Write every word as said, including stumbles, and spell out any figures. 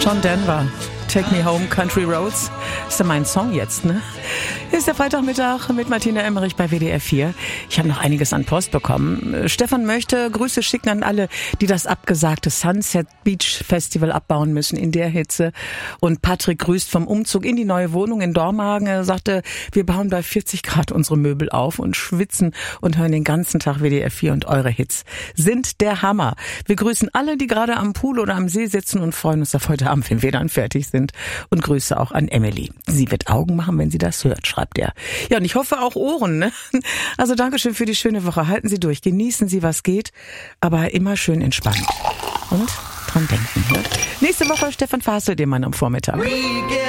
John Denver, Take Me Home, Country Roads. Ist ja mein Song jetzt, ne? Ist der Freitagmittag mit Martina Emmerich bei W D R vier. Ich habe noch einiges an Post bekommen. Stefan möchte Grüße schicken an alle, die das abgesagte Sunset Beach Festival abbauen müssen in der Hitze. Und Patrick grüßt vom Umzug in die neue Wohnung in Dormagen. Er sagte, wir bauen bei vierzig Grad unsere Möbel auf und schwitzen und hören den ganzen Tag W D R vier und eure Hits sind der Hammer. Wir grüßen alle, die gerade am Pool oder am See sitzen und freuen uns auf heute Abend, wenn wir dann fertig sind. Und Grüße auch an Emily. Sie wird Augen machen, wenn sie das hört, schreibt er. Ja, und ich hoffe auch Ohren, ne? Also Dankeschön für die schöne Woche. Halten Sie durch, genießen Sie, was geht, aber immer schön entspannt. Und dran denken. Ne? Nächste Woche Stefan Fasel, dem Mann am Vormittag.